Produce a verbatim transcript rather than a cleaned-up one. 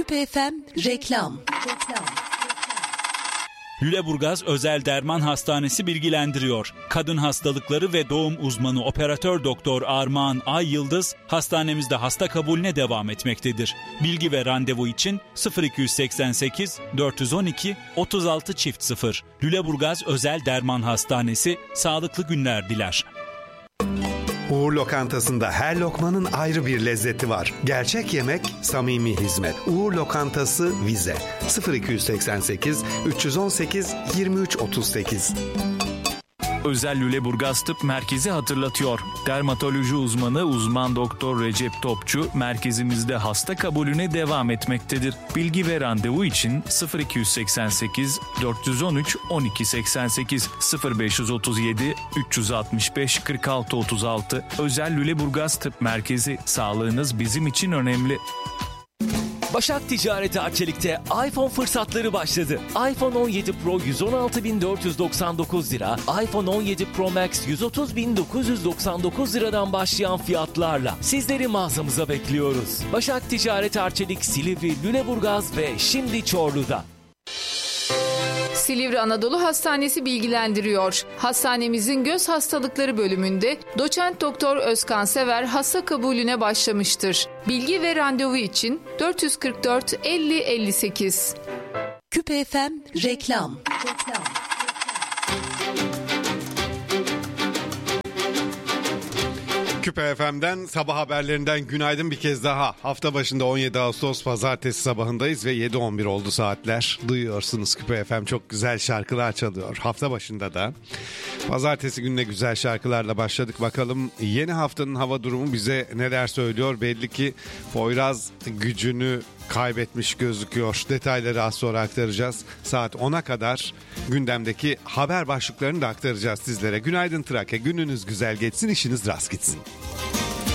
Küpe F M reklam. Lüleburgaz Özel Derman Hastanesi bilgilendiriyor. Kadın hastalıkları ve doğum uzmanı operatör doktor Armağan Ay Yıldız hastanemizde hasta kabulüne devam etmektedir. Bilgi ve randevu için sıfır iki seksen sekiz dört yüz on iki otuz altı çift sıfır. Lüleburgaz Özel Derman Hastanesi sağlıklı günler diler. Uğur Lokantası'nda her lokmanın ayrı bir lezzeti var. Gerçek yemek, samimi hizmet. Uğur Lokantası Vize sıfır iki seksen sekiz üç yüz on sekiz yirmi üç otuz sekiz. Özel Lüleburgaz Tıp Merkezi hatırlatıyor. Dermatoloji uzmanı uzman doktor Recep Topçu merkezimizde hasta kabulüne devam etmektedir. Bilgi ve randevu için sıfır iki seksen sekiz dört yüz on üç on iki seksen sekiz sıfır beş otuz yedi üç yüz altmış beş kırk altı otuz altı. Özel Lüleburgaz Tıp Merkezi, sağlığınız bizim için önemli. Başak Ticaret Arçelik'te iPhone fırsatları başladı. iPhone on yedi Pro yüz on altı bin dört yüz doksan dokuz lira, iPhone on yedi Pro Max yüz otuz bin dokuz yüz doksan dokuz liradan başlayan fiyatlarla sizleri mağazamıza bekliyoruz. Başak Ticaret Arçelik Silivri, Lüleburgaz ve şimdi Çorlu'da. Silivri Anadolu Hastanesi bilgilendiriyor. Hastanemizin göz hastalıkları bölümünde doçent doktor Özkan Sever hasta kabulüne başlamıştır. Bilgi ve randevu için dört yüz kırk dört elli elli sekiz. Küpe F M reklam. Küpe F M'den sabah haberlerinden günaydın bir kez daha. Hafta başında on yedi Ağustos pazartesi sabahındayız ve yedi on bir oldu saatler. Duyuyorsunuz, Küpe F M çok güzel şarkılar çalıyor. Hafta başında da pazartesi gününe güzel şarkılarla başladık. Bakalım yeni haftanın hava durumu bize neler söylüyor? Belli ki Poyraz gücünü kaybetmiş gözüküyor. Detayları az sonra aktaracağız. Saat ona kadar gündemdeki haber başlıklarını da aktaracağız sizlere. Günaydın Trakya. Gününüz güzel geçsin, işiniz rast gitsin.